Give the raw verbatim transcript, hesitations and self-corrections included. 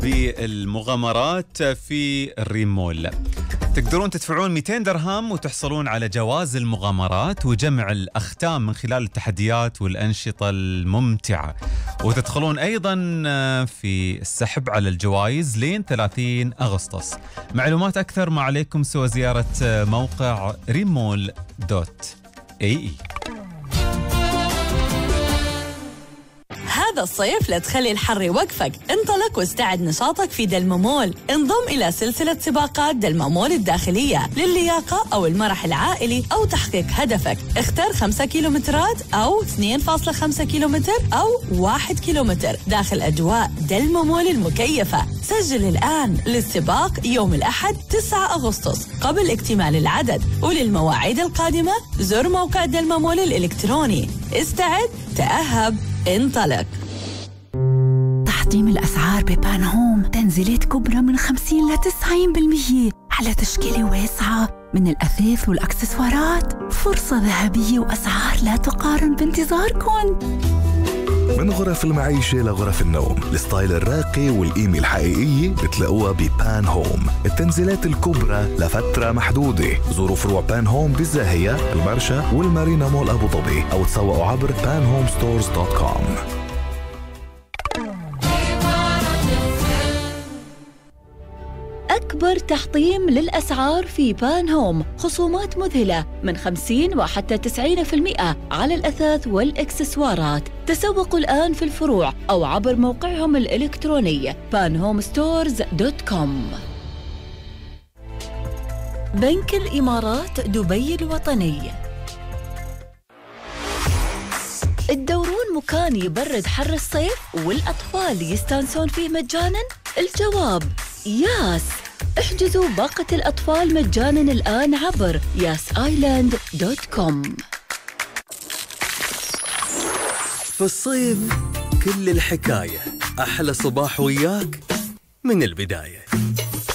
بالمغامرات في الريم مول. تقدرون تدفعون مئتين درهم وتحصلون على جواز المغامرات وجمع الأختام من خلال التحديات والأنشطة الممتعة، وتدخلون أيضا في السحب على الجوائز لين ثلاثين أغسطس. معلومات أكثر ما عليكم سوى زيارة موقع ريمول دوت اي اي. هذا الصيف لا تخلي الحر يوقفك، انطلق واستعد نشاطك في دلممول. انضم إلى سلسلة سباقات دلممول الداخلية للياقة أو المرح العائلي أو تحقيق هدفك. اختر خمسة كيلومترات أو اثنين فاصلة خمسة كيلومتر أو واحد كيلومتر داخل أجواء دلممول المكيفة. سجل الآن للسباق يوم الأحد تسعة أغسطس قبل اكتمال العدد، وللمواعيد القادمة زر موقع دلممول الإلكتروني. استعد، تأهب، انطلق. تحطيم الأسعار ببان هوم، تنزيلات كبرى من خمسين لتسعين بالمية على تشكيلة واسعة من الأثاث والأكسسوارات. فرصة ذهبية وأسعار لا تقارن بانتظاركم. من غرف المعيشة لغرف النوم، الستايل الراقي والقيمة الحقيقية بتلاقوها ببان هوم. التنزيلات الكبرى لفترة محدودة. زوروا فروع بان هوم بالزاهية، المرشا والمارينا مول أبو ظبي، أو تسوقوا عبر بان هوم ستورز دوت كوم. أكبر تحطيم للأسعار في بان هوم، خصومات مذهلة من خمسين وحتى تسعين بالمئة على الأثاث والإكسسوارات. تسوقوا الآن في الفروع أو عبر موقعهم الإلكتروني بان هوم ستورز دوت كوم. بنك الإمارات دبي الوطني. تدورون مكان يبرد حر الصيف والأطفال يستانسون فيه مجاناً؟ الجواب ياس. احجزوا باقة الأطفال مجاناً الآن عبر ياس آيلاند دوت كوم. في الصيف كل الحكاية أحلى صباح وياك من البداية.